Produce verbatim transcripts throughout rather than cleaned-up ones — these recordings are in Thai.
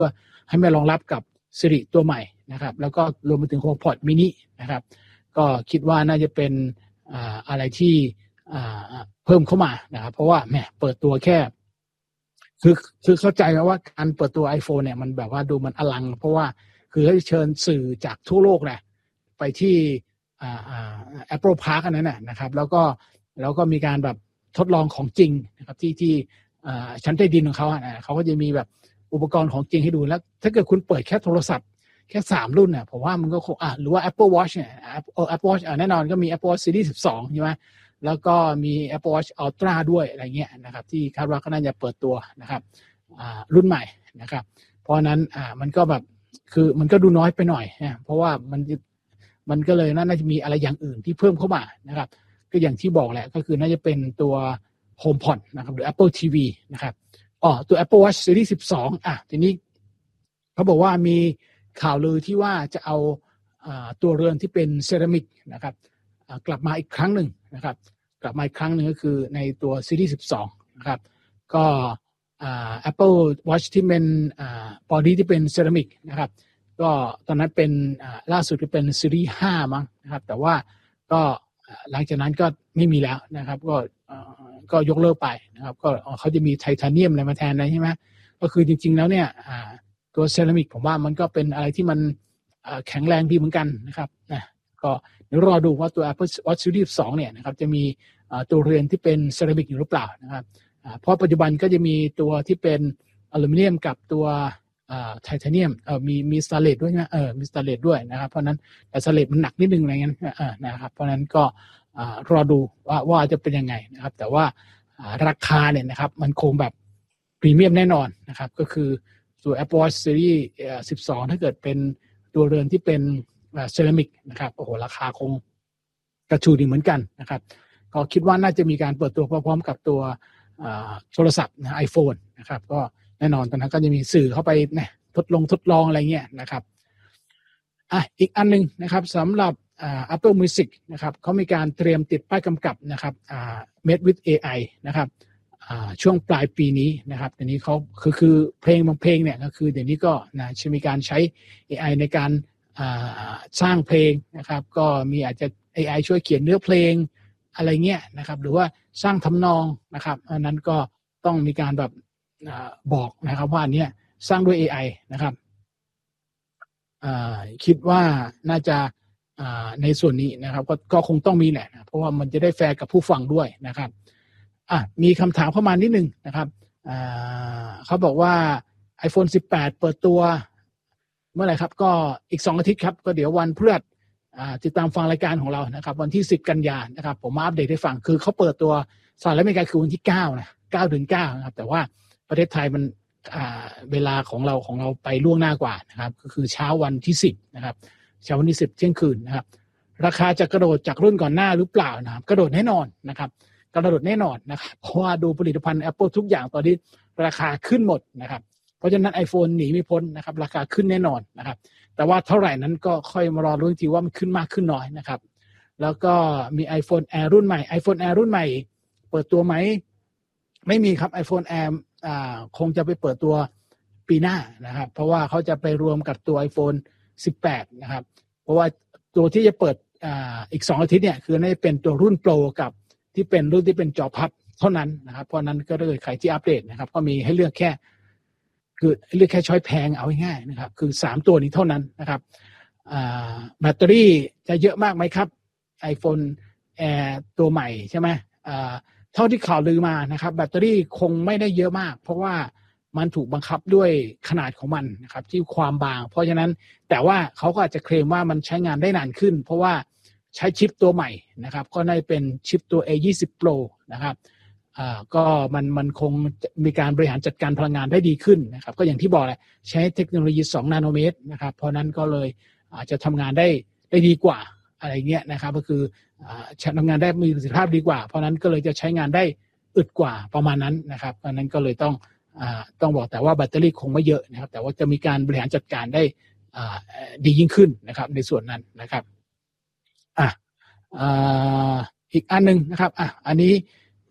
พื่อให้มารองรับกับ Siri ตัวใหม่นะครับแล้วก็รวมไปถึง HomePod mini นะครับก็คิดว่าน่าจะเป็นอ่าอะไรที่อ่าเพิ่มเข้ามานะครับเพราะว่าแหมเปิดตัวแค่คือคือเข้าใจว่าการเปิดตัว iPhone เนี่ยมันแบบว่าดูมันอลังเพราะว่าคือให้เชิญสื่อจากทั่วโลกนะไปที่อ่าอ่า Apple Park อันนั้นน่ะนะครับแล้วก็แล้วก็มีการแบบทดลองของจริงนะครับที่ที่อ่าชั้นใต้ดินของเขาอ่ะเขาก็จะมีแบบอุปกรณ์ของจริงให้ดูแล้วถ้าเกิดคุณเปิดแค่โทรศัพท์แค่สามรุ่นเนี่ยผมว่ามันก็คงอ่ะหรือว่า Apple Watch เนี่ย Apple Apple Watch อ่ะแน่นอนก็มี Apple Watch Series สิบสองใช่ไหมแล้วก็มี Apple Watch Ultra ด้วยอะไรเงี้ยนะครับที่คาดว่าก็น่าจะเปิดตัวนะครับอ่ารุ่นใหม่นะครับเพราะนั้นอ่ามันก็แบบคือมันก็ดูน้อยไปหน่อยนะเพราะว่ามันมันก็เลยน่าจะมีอะไรอย่างอื่นที่เพิ่มเข้ามานะครับก็อย่างที่บอกแหละก็คือน่าจะเป็นตัว HomePod นะครับหรือ Apple ที วี นะครับอ๋อตัว Apple Watch Series สิบสองอ่ะทีนี้เขาบอกว่ามีข่าวลือที่ว่าจะเอาอ่าตัวเรือนที่เป็นเซรามิกนะครับกลับมาอีกครั้งหนึ่งนะครับกลับมาอีกครั้งหนึ่งก็คือในตัว Series สิบสองนะครับก็อ่า Apple Watch ที่เป็นอ่าบอดี้ที่เป็นเซรามิกนะครับก็ตอนนั้นเป็นอ่าล่าสุดก็เป็น Series ห้ามั้งนะครับแต่ว่าก็หลังจากนั้นก็ไม่มีแล้วนะครับก็ก็ยกเลิกไปนะครับก็เขาจะมีไทเทเนียมอะไรมาแทนนะใช่ไหมก็คือจริงๆแล้วเนี่ยตัวเซรามิกผมว่ามันก็เป็นอะไรที่มันแข็งแรงดีเหมือนกันนะครับนะก็เดี๋ยวรอดูว่าตัว Apple Watch Series สองเนี่ยนะครับจะมีตัวเรือนที่เป็นเซรามิกอยู่หรือเปล่านะครับเพราะปัจจุบันก็จะมีตัวที่เป็นอลูมิเนียมกับตัวไทเทเนียมเออมีมีสแตนเลสด้วยนะเออมีสแตนเลสด้วยนะครับเพราะนั้นแต่สแตนเลสมันหนักนิดนึงอะไรเงี้ยนะครับเพราะนั้นก็รอดูว่าว่าจะเป็นยังไงนะครับแต่ว่าราคาเนี่ยนะครับมันคงแบบพรีเมียมแน่นอนนะครับก็คือตัว Apple Watch Series สิบสองถ้าเกิดเป็นตัวเรือนที่เป็นเซรามิกนะครับโอ้โหราคาคงกระชูดีเหมือนกันนะครับก็คิดว่าน่าจะมีการเปิดตัวพร้อมๆกับตัวโทรศัพท์นะ iPhone นะครับก็แน่นอนตอนนั้นก็จะมีสื่อเข้าไปนะทดลองทดลองอะไรเงี้ยนะครับอ่ะอีกอันนึงนะครับสำหรับอ่า Apple Music นะครับเขามีการเตรียมติดป้ายกำกับนะครับอ่า Made with เอ ไอ นะครับอ่าช่วงปลายปีนี้นะครับเดี๋ยวนี้เขาคือคือเพลงบางเพลงเนี่ยก็คือเดี๋ยวนี้ก็นะจะมีการใช้ เอ ไอ ในการอ่าสร้างเพลงนะครับก็มีอาจจะ เอ ไอ ช่วยเขียนเนื้อเพลงอะไรเงี้ยนะครับหรือว่าสร้างทำนองนะครับอันนั้นก็ต้องมีการแบบอ่าบอกนะครับว่าอันเนี้ยสร้างด้วย เอ ไอ นะครับอ่าคิดว่าน่าจะในส่วนนี้นะครับก็ก็คงต้องมีแหละนะเพราะว่ามันจะได้แฟร์กับผู้ฟังด้วยนะครับอ่ะมีคำถามเข้ามานิดนึงนะครับอ่าเขาบอกว่า iPhone สิบแปดเปิดตัวเมื่อไหร่ครับก็อีกสองอาทิตย์ครับก็เดี๋ยววันพฤหัสอ่าติดตามฟังรายการของเรานะครับวันที่สิบกันยายนนะครับผมมาอัปเดตให้ฟังคือเขาเปิดตัวสหรัฐอเมริกาคือวันที่เก้านะเก้าเดือนเก้านะครับแต่ว่าประเทศไทยมันอ่าเวลาของเราของเราไปล่วงหน้ากว่านะครับก็คือเช้าวันที่สิบนะครับเช้าวันที่สิบเที่ยงคืนนะครับราคาจะกระโดดจากรุ่นก่อนหน้าหรือเปล่านะครับกระโดดแน่นอนนะครับกระโดดแน่นอนนะครับเพราะว่าดูผลิตภัณฑ์ Apple ทุกอย่างตอนนี้ราคาขึ้นหมดนะครับเพราะฉะนั้น iPhone หนีไม่พ้นนะครับราคาขึ้นแน่นอนนะครับแต่ว่าเท่าไหร่นั้นก็ค่อยมารอรุ้นทีว่ามันขึ้นมากขึ้นน้อยนะครับแล้วก็มี iPhone Air รุ่นใหม่ iPhone Air รุ่นใหม่เปิดตัวไหมไม่มีครับ iPhone Air อ่าคงจะไปเปิดตัวปีหน้านะครับเพราะว่าเขาจะไปรวมกับตัว iPhone สิบแปดนะครับเพราะว่าตัวที่จะเปิดอ่าอีกสองอาทิตย์เนี่ยคือน่าจะเป็นตัวรุ่นโปรกับที่เป็นรุ่นที่เป็นจอพับเท่านั้นนะครับเพราะนั้นก็เลยใครที่อัปเดตนะครับก็มีให้เลือกแค่คือเลือกแค่ช้อยแพงเอาง่ายๆนะครับคือสามตัวนี้เท่านั้นนะครับอ่าแบตเตอรี่จะเยอะมากไหมครับ iPhone Air ตัวใหม่ใช่ไหมอ่าเท่าที่ข่าวลือมานะครับแบตเตอรี่คงไม่ได้เยอะมากเพราะว่ามันถูกบังคับด้วยขนาดของมันนะครับที่ความบางเพราะฉะนั้นแต่ว่าเขาก็อาจจะเคลมว่ามันใช้งานได้นานขึ้นเพราะว่าใช้ชิปตัวใหม่นะครับก็ได้เป็นชิปตัว เอ ยี่สิบ Pro นะครับอ่าก็มันมันคงมีการบริหารจัดการพลังงานได้ดีขึ้นนะครับก็อย่างที่บอกแหละใช้เทคโนโลยีสองนาโนเมตรนะครับเพราะนั้นก็เลยอาจจะทำงานได้ได้ดีกว่าอะไรเงี้ยนะครับก็คืออ่าทำงานได้มีประสิทธิภาพดีกว่าเพราะนั้นก็เลยจะใช้งานได้อึดกว่าประมาณนั้นนะครับเพราะนั้นก็เลยต้องอ่าต้องบอกแต่ว่าแบตเตอรี่คงไม่เยอะนะครับแต่ว่าจะมีการบริหารจัดการได้อ่าดียิ่งขึ้นนะครับในส่วนนั้นนะครับอ่ะอ่าอีกอันนึงนะครับอ่ะอันนี้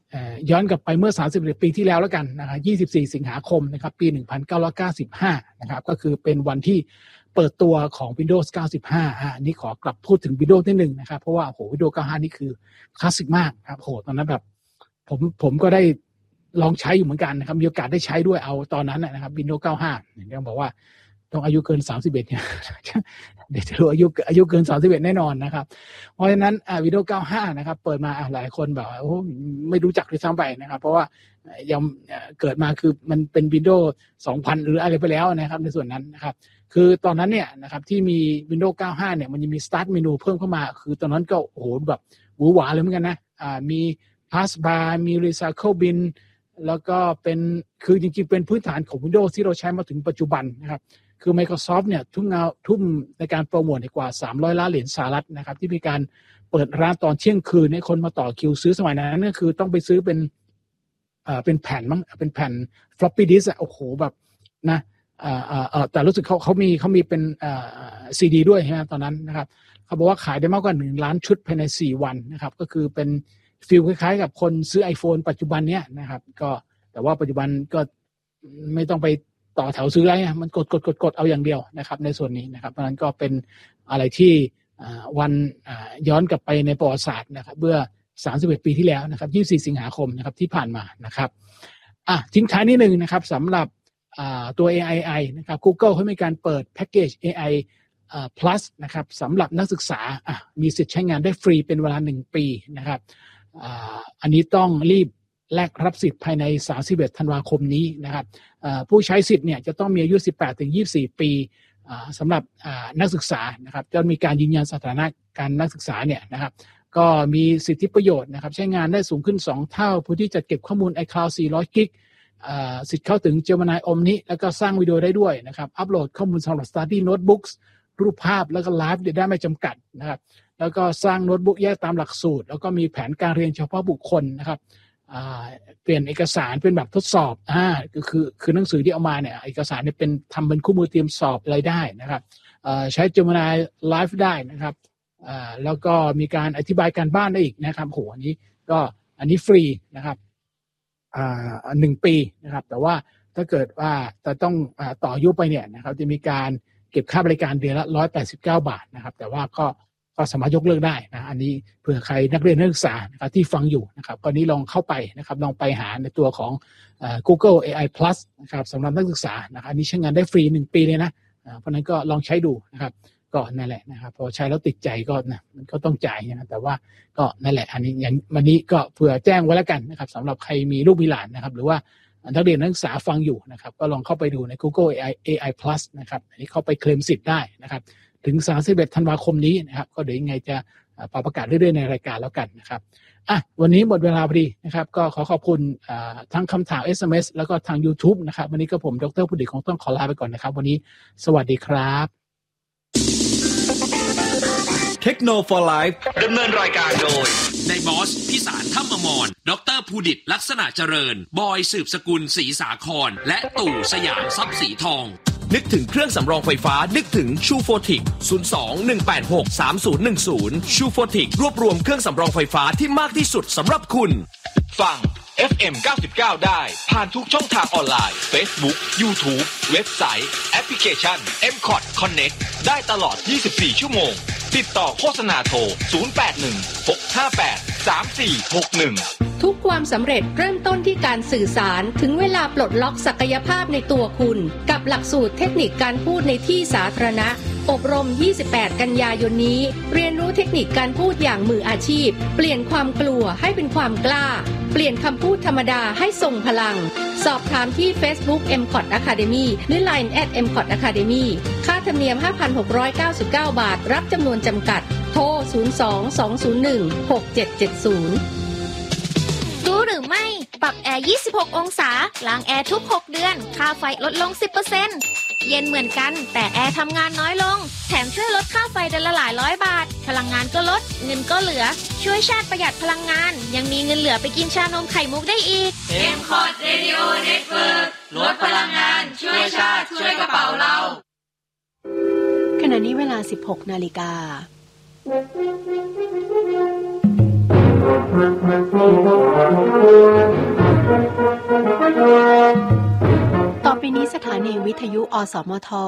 ย้อนกลับไปเมื่อสามสิบเอ็ดปีที่แล้วแล้วกันนะครับยี่สิบสี่สิงหาคมนะครับปีหนึ่งพันเก้าร้อยเก้าสิบห้านะครับก็คือเป็นวันที่เปิดตัวของ Windows เก้าสิบห้าอ่านี่ขอกลับพูดถึง Windows นิดนึงนะครับเพราะว่าโอ้โห Windows เก้าสิบห้านี่คือคลาสสิกมากครับโหตอนนั้นแบบผมผมก็ได้ลองใช้อยู่เหมือนกันนะครับมีโอกาสได้ใช้ด้วยเอาตอนนั้นนะครับ Windows เก้าสิบห้าเนี่ยบอกว่าต้องอายุเกินสามสิบเอ็ดเนี่ยเดี๋ยวจะรู้อายุอายุเกินสามสิบเอ็ดแน่นอนนะครับเพราะฉะนั้นอ่า Windows เก้าสิบห้านะครับเปิดมาหลายคนแบบโอ้ไม่รู้จักด้วยซ้ำไปนะครับเพราะว่ายังเกิดมาคือมันเป็น Windows สองพันหรืออะไรไปแล้วนะครับในส่วนนั้นนะครับคือตอนนั้นเนี่ยนะครับที่มี Windows เก้าสิบห้าเนี่ยมันจะมี Start Menu เพิ่มเข้ามาคือตอนนั้นก็โอ้โหแบบหวือหวาเลยเหมือนกันนะอ่ามี Taskbar มี Recycle Bin แล้วก็เป็นคือจริงๆเป็นพื้นฐานของ Windows ที่เราใช้มาถึงปัจจุบันนะครับคือ Microsoft เนี่ยทุ่มเงาทุ่มในการโปรโมทกว่าสามร้อยล้านเหรียญสหรัฐนะครับที่มีการเปิดร้านตอนเที่ยงคืนให้คนมาต่อคิวซื้อสมัยนั้นก็คือต้องไปซื้อเป็นเอ่อเป็นแผ่นมั้งเป็นแผ่น floppy disk อ่ะโอ้โหแบบนะเอ่อเอ่อแต่รู้สึกเขาเขามีเขามีเป็นเอ่อ ซี ดี ด้วยใช่ไหมตอนนั้นนะครับเขาบอกว่าขายได้มากกว่าหนึ่งล้านชุดภายในสี่วันนะครับก็คือเป็นฟีลคล้ายๆกับคนซื้อ iPhone ปัจจุบันเนี้ยนะครับก็แต่ว่าปัจจุบันก็ไม่ต้องไปต่อแถวซื้ออะไรมันกดกดกดกดเอาอย่างเดียวนะครับในส่วนนี้นะครับเพราะฉะนั้นก็เป็นอะไรที่วันย้อนกลับไปในประวัติศาสตร์นะครับเมื่อสามสิบเอ็ดปีที่แล้วนะครับยี่สิบสี่สิงหาคมนะครับที่ผ่านมานะครับอ่ะทิ้งท้ายนิดนึงนะครับสำหรับตัว เอ ไอ นะครับ Google เขามีการเปิดแพ็กเกจ เอ ไอ plus นะครับสำหรับนักศึกษาอ่ะมีสิทธิ์ใช้งานได้ฟรีเป็นเวลาหนึ่งปีนะครับอันนี้ต้องรีบแลกรับสิทธิ์ภายในสามสิบเอ็ดธันวาคมนี้นะครับผู้ใช้สิทธิ์เนี่ยจะต้องมีอายุสิบแปดถึงยี่สิบสี่ปีสำหรับนักศึกษานะครับจะมีการยืนยันสถานะการนักศึกษาเนี่ยนะครับก็มีสิทธิประโยชน์นะครับใช้งานได้สูงขึ้นสองเท่าพื้นที่จัดเก็บข้อมูล iCloud สี่ร้อยกิกะสิทธิ์เข้าถึง Gemini Omni แล้วก็สร้างวิดีโอได้ด้วยนะครับอัปโหลดข้อมูลสำหรับ Study Notebooks รูปภาพแล้วก็ไลฟ์ได้ไม่จำกัดนะครับแล้วก็สร้างโน้ตบุ๊กแยกตามหลักสูตรแล้วก็มีแผนการเรียนเฉพาะบุคคลนะครับเปลี่ยนเอกสารเป็นแบบทดสอบอ่าก็คือคือหนังสือที่เอามาเนี่ยเอกสารเนี่ยเป็นทำเป็นคู่มือเตรียมสอบอะไรได้นะครับใช้ Gemini Live ได้นะครับแล้วก็มีการอธิบายการบ้านได้อีกนะครับโหอันนี้ก็อันนี้ฟรีนะครับหนึ่งปีนะครับแต่ว่าถ้าเกิดว่าจะต้องต่ออายุไปเนี่ยนะครับจะมีการเก็บค่าบริการเดือนละหนึ่งร้อยแปดสิบเก้าบาทนะครับแต่ว่าก็ก็สามารถยกเลิกได้นะอันนี้เผื่อใครนักเรียนนักศึกษานะครับที่ฟังอยู่นะครับก็นี้ลองเข้าไปนะครับลองไปหาในตัวของ Google เอ ไอ Plus นะครับสำหรับนักศึกษานะครับอันนี้ใช้งานได้ฟรีหนึ่งปีเลยนะเพราะนั้นก็ลองใช้ดูนะครับก็นั่นแหละนะครับพอใช้แล้วติดใจก็นะมันก็ต้องจ่ายนะแต่ว่าก็นั่นแหละอันนี้อย่างวันนี้ก็เผื่อแจ้งไว้แล้วกันนะครับสำหรับใครมีลูกมีหลานนะครับหรือว่านักเรียนนักศึกษาฟังอยู่นะครับก็ลองเข้าไปดูใน Google เอ ไอ เอ ไอ Plus นะครับอันนี้เข้าไปเคลมสิทธิ์ได้นะครับถึงสามสิบเอ็ดธันวาคมนี้นะครับก็เดี๋ยวยังไงจะประกาศเรื่อยๆในรายการแล้วกันนะครับอ่ะวันนี้หมดเวลาพอดีนะครับก็ขอขอบคุณทั้งคำถาม เอส เอ็ม เอส แล้วก็ทาง YouTube นะครับวันนี้ก็ผมดร.พุทธิคงต้องขอลาไปก่อนนะครับวันนี้สวัสดีครับเทคโนโลยี Life ดำเนินรายการโดยนายบอสพิสารถ้ำอมรดร.ภูดิตลักษณะเจริญบอยสืบสกุลศรีสาครและตู่สยามทรัพย์สีทองนึกถึงเครื่องสำรองไฟฟ้านึกถึงชูโฟติกศูนย์ สอง หนึ่ง แปด หก สาม ศูนย์ หนึ่ง ศูนย์ชูโฟติกรวบรวมเครื่องสำรองไฟฟ้าที่มากที่สุดสำหรับคุณฟัง เอฟ เอ็ม เก้าสิบเก้า ได้ผ่านทุกช่องทางออนไลน์ Facebook YouTube เว็บไซต์แอปพลิเคชัน เอ็ม คอท Connect ได้ตลอดยี่สิบสี่ชั่วโมงติดต่อโฆษณาโทรศูนย์ แปด หนึ่ง หก ห้า แปด สาม สี่ หก หนึ่งทุกความสำเร็จเริ่มต้นที่การสื่อสารถึงเวลาปลดล็อกศักยภาพในตัวคุณกับหลักสูตรเทคนิคการพูดในที่สาธารณะอบรมยี่สิบแปดกันยายนนี้เรียนรู้เทคนิคการพูดอย่างมืออาชีพเปลี่ยนความกลัวให้เป็นความกล้าเปลี่ยนคำพูดธรรมดาให้ทรงพลังสอบถามที่ Facebook เอ็ม คอท Academy หรือ ไลน์ แอท เอ็ม คอท Academy ค่าธรรมเนียม ห้าพันหกร้อยเก้าสิบเก้า บาทรับจำนวนจำกัดโทรศูนย์ สอง สอง ศูนย์ หนึ่ง หก เจ็ด เจ็ด ศูนย์รู้หรือไม่ปรับแอร์ยี่สิบหกองศาล้างแอร์ทุกหกเดือนค่าไฟลดลง สิบเปอร์เซ็นต์ เย็นเหมือนกันแต่แอร์ทำงานน้อยลงแถมช่วยลดค่าไฟเดือนละหลายร้อยบาทพลังงานก็ลดเงินก็เหลือช่วยชาติประหยัดพลังงานยังมีเงินเหลือไปกินชานมไข่มุกได้อีกเอ็ม คอท Radio Network ลดพลังงานช่วยชาติช่วยกระเป๋าเราขณะนี้เวลา สิบหกนาฬิกาต่อไปนี้สถานีวิทยุอสมท